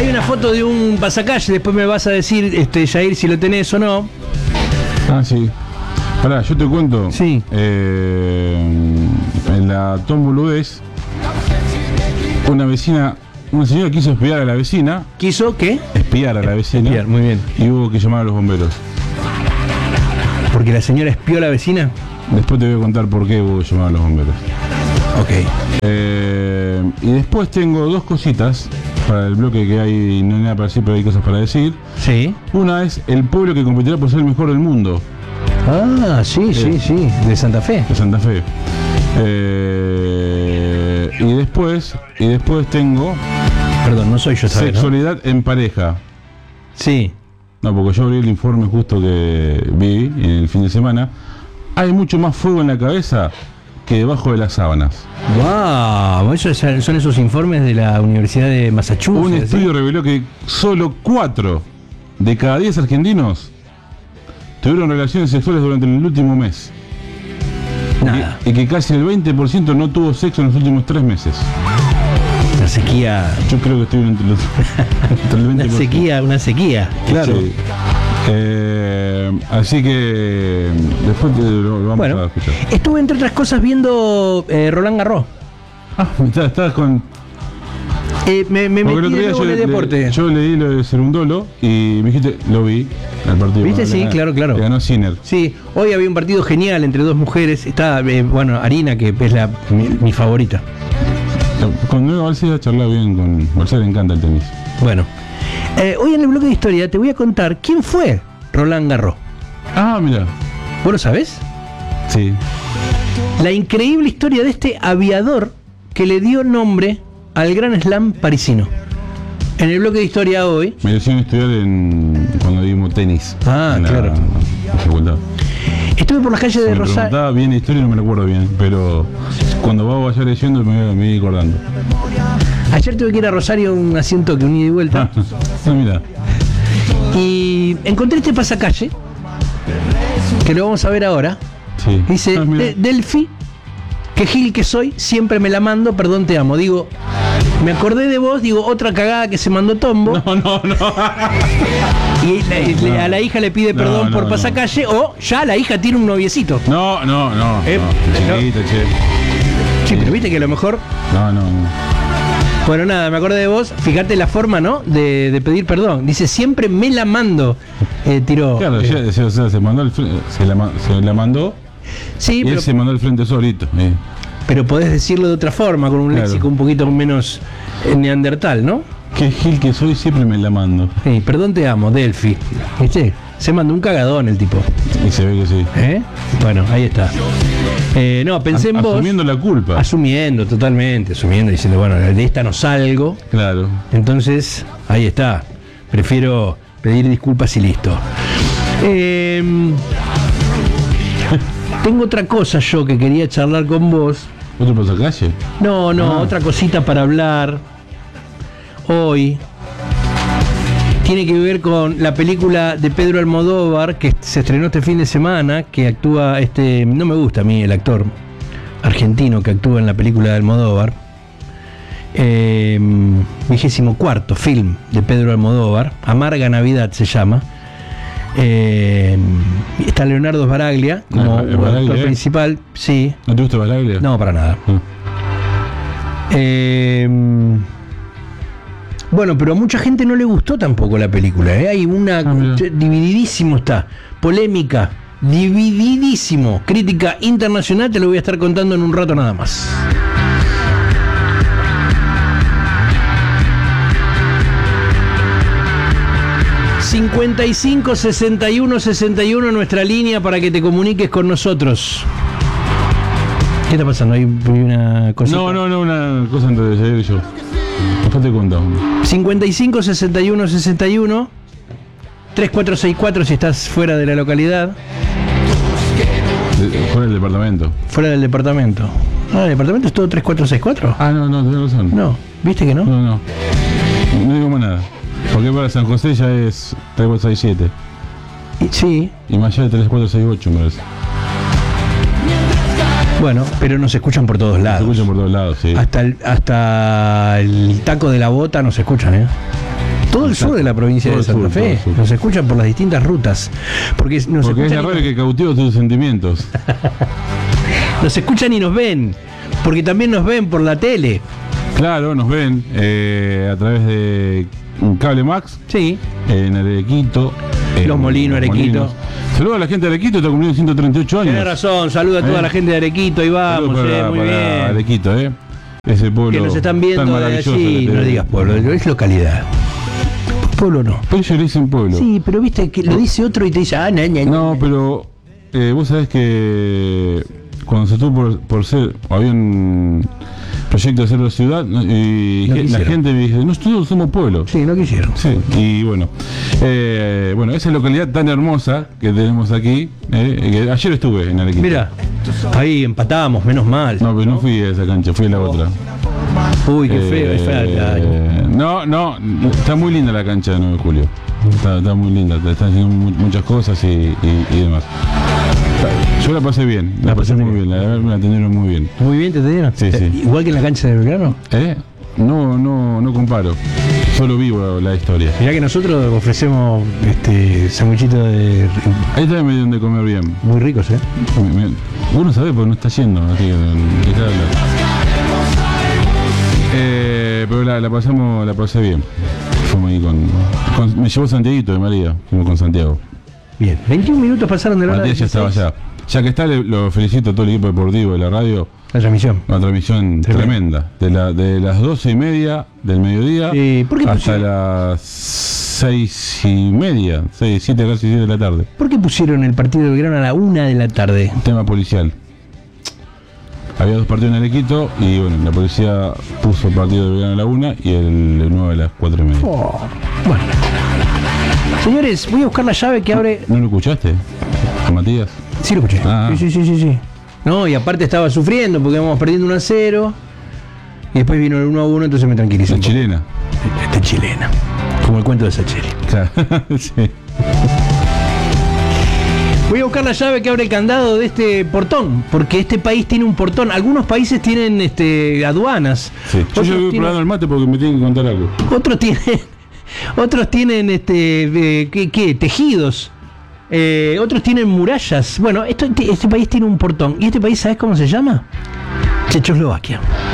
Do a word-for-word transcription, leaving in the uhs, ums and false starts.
hay una foto de un pasacalle, después me vas a decir, este, Jair, si lo tenés o no. Ah, sí. Pará, yo te cuento. Sí. Eh, en la Tom Boludez, una vecina, una señora quiso espiar a la vecina. ¿Quiso qué? Espiar a la vecina. Espiar, muy bien. Y hubo que llamar a los bomberos. ¿Porque la señora espió a la vecina? Después te voy a contar por qué hubo que llamar a los bomberos. Ok. Eh, y después tengo dos cositas para el bloque que hay, no hay nada para decir, pero hay cosas para decir. Sí. Una es el pueblo que competirá por ser el mejor del mundo. Ah, sí, Eh, sí, sí. De Santa Fe. De Santa Fe. Eh, y después, y después tengo Perdón, no soy yo, ¿sabes? sexualidad ¿no? en pareja. Sí. No, porque yo abrí el informe justo que vi en el fin de semana. Hay mucho más fuego en la cabeza que debajo de las sábanas. Wow, esos son esos informes de la Universidad de Massachusetts. Un estudio ¿sí? reveló que solo cuatro de cada diez argentinos tuvieron relaciones sexuales durante el último mes. Nada. Y que, y que casi el veinte por ciento no tuvo sexo en los últimos tres meses. Una sequía. Yo creo que estoy entre, los, entre el veinte por ciento. Una sequía, una sequía. Claro. Sí. Eh, así que después te lo, lo vamos bueno, a escuchar. Estuve entre otras cosas viendo eh, Roland Garros. Ah, estabas con. Eh, me me metí de nuevo en el le, deporte. yo leí lo de Cerundolo y me dijiste, lo vi al partido. ¿Viste? Sí, le, claro, claro. Le ganó Sinner. Sí, hoy había un partido genial entre dos mujeres. Está, eh, bueno, Arina, que es la, mi, mi favorita. Con Nueva Balsera a charlar bien, con Balsera le encanta el tenis. Bueno, eh, hoy en el bloque de historia te voy a contar quién fue Roland Garros. Ah, mira. ¿Vos lo sabés? Sí. La increíble historia de este aviador que le dio nombre al Gran Slam parisino. En el bloque de historia hoy. Me hicieron estudiar en, cuando vimos tenis. Ah, en la, claro. En la facultad. Estuve por las calles de Me Rosario. preguntaba bien la historia, no me lo acuerdo bien, pero cuando vaya leyendo me, me voy acordando. Ayer tuve que ir a Rosario un asiento que un ida y vuelta. No, mira. Y encontré este pasacalle, que lo vamos a ver ahora. Sí. Dice, Ah, mira. de, Delphi, que gil que soy, siempre me la mando, perdón te amo. Digo, me acordé de vos, digo, otra cagada que se mandó Tombo. No, no, no. Y le- le- No. a la hija le pide No, perdón no, por no. pasacalle, o ya la hija tiene un noviecito. No, no, no. Eh, no. Chiquito, che. Sí, pero viste que a lo mejor. No, no, no. Bueno, nada, me acordé de vos. Fíjate la forma, ¿no? De, de pedir perdón. Dice, siempre me la mando. Eh, tiró. Claro, eh, ya, se, o sea, se mandó el fre- se la, ma- se la mandó sí, y pero, él se mandó al frente solito. Eh. pero podés decirlo de otra forma, con un Claro. léxico un poquito menos eh, neandertal, ¿no? Qué gil que soy, siempre me la mando. Sí, perdón te amo, Delphi. ¿Viste? Se mandó un cagadón el tipo. Y se ve que sí. ¿Eh? Bueno, ahí está. Eh, no, pensé en vos. Asumiendo la culpa. Asumiendo, totalmente, asumiendo, diciendo, bueno, de esta no salgo. Claro. Entonces, ahí está. Prefiero pedir disculpas y listo. Eh, tengo otra cosa yo que quería charlar con vos. ¿Otro pasacalle? No, no, Ah. otra cosita para hablar hoy. Tiene que ver con la película de Pedro Almodóvar que se estrenó este fin de semana, que actúa este, no me gusta a mí el actor argentino que actúa en la película de Almodóvar. Eh, vigésimo cuarto film de Pedro Almodóvar, Amarga Navidad se llama. Eh, está Leonardo Sbaraglia como Ah, Sbaraglia, actor ¿eh? principal, sí. ¿No te gusta Balaglia? No, para nada. Ah. Eh, bueno, pero a mucha gente no le gustó tampoco la película. ¿eh? Hay una. Ah, mira. Divididísimo está. Polémica. Divididísimo. Crítica internacional, te lo voy a estar contando en un rato nada más. cincuenta y cinco, sesenta y uno, sesenta y uno nuestra línea para que te comuniques con nosotros. ¿Qué está pasando? ¿Hay una cosita? No, no, no, una cosa entre Jair y yo. Después te contamos. cincuenta y cinco, sesenta y uno, sesenta y uno, tres cuatro seis cuatro si estás fuera de la localidad, De- Fuera del departamento. fuera del departamento. Ah, ¿el departamento es todo tres cuatro seis cuatro? Ah, no, no, tenés razón. No, ¿viste que no? No, no. No digo más nada. Porque para San José ya es tres cuatro seis siete. Y- sí, Y más allá de tres cuatro seis ocho, me parece. bueno, pero nos escuchan por todos Se lados. escuchan por todos lados, sí. Hasta el, hasta el taco de la bota nos escuchan, ¿eh? Todo el sur de la provincia Todo de el Santa sur, Fe. todo el sur. Nos escuchan por las distintas rutas. Porque nos Porque es escuchan la y radio nos- que cautiva tus sentimientos. Nos escuchan y nos ven, porque también nos ven por la tele. Claro, nos ven eh, a través de Cable Max, Sí. en Arequito. en Los Molinos, Arequito. Molinos. Saludos a la gente de Arequito, está cumpliendo ciento treinta y ocho años. Tienes razón, saluda a toda Eh. la gente de Arequito, ahí vamos, Saludos eh, para, muy para bien. Arequito, ¿eh? Ese pueblo. Que nos están tan viendo de maravilloso allí, que no tenemos. digas pueblo, es localidad. Pueblo no. Pero ellos le dicen pueblo. Sí, pero viste que lo dice otro y te dice, ah, no, no, No, pero eh, vos sabés que cuando se estuvo por, por ser, había un proyecto de hacerlo ciudad, ¿no? y No ge- la quisieron. gente me dice, nosotros somos pueblo. Sí, no quisieron. Sí, y bueno, eh, bueno, esa localidad tan hermosa que tenemos aquí, eh, que ayer estuve en Arequito. Mira, ahí empatamos, menos mal. No, pero no fui a esa cancha, fui a la otra. Uy, qué feo, es fea la cancha. Eh, no, no, está muy linda la cancha de nueve de julio. Está, está muy linda, te están haciendo mu- muchas cosas y, y- y demás. Yo la pasé bien, la, La pasé pasaste muy bien, la verdad me atendieron muy bien. Muy bien, ¿te dieron? Sí, sí. Igual que en la cancha de Belgrano. ¿Eh? No, no, no comparo. Solo vivo la historia. Mirá que nosotros ofrecemos este sanguichitos de Ahí también me dieron de comer bien. muy ricos, ¿eh? Me- me- Vos no sabés porque no está yendo, así que dejá de hablar. Eh, pero la, la pasamos, la pasé bien. Fuimos ahí con, con- me llevó Santiaguito de María, fuimos con Santiago. Bien. veintiún minutos pasaron de la hora Matías ya estaba dieciséis. allá. Ya que está, le- lo felicito a todo el equipo deportivo de la radio. La transmisión. Una transmisión Tremendo. tremenda. De, la, de las doce y media del mediodía Eh, ¿por qué hasta pusieron? las seis y media, seis, siete, casi siete de la tarde. ¿Por qué pusieron el partido de Belgrano a la una de la tarde? Tema policial. Había dos partidos en Arequito y bueno, la policía puso el partido de Belgrano a la una y el nueve a las cuatro y media. Oh, bueno. Señores, voy a buscar la llave que abre. ¿No lo escuchaste? ¿A Matías? Sí, lo escuché. Ah. Sí, sí, sí, sí, sí. No, y aparte estaba sufriendo porque íbamos perdiendo uno a cero. Y después vino el uno a uno, entonces me tranquilizó. La un poco. chilena. Esta es chilena. Como el cuento de Sacheri. Claro, sí. Voy a buscar la llave que abre el candado de este portón, porque este país tiene un portón. Algunos países tienen este, aduanas. Sí. Yo Otros ya voy tienen- probando el mate porque me tienen que contar algo. Otros tienen, otros tienen este, eh, ¿qué, qué? Tejidos. Eh, otros tienen murallas. Bueno, esto, este país tiene un portón. ¿Y este país sabes cómo se llama? Checoslovaquia.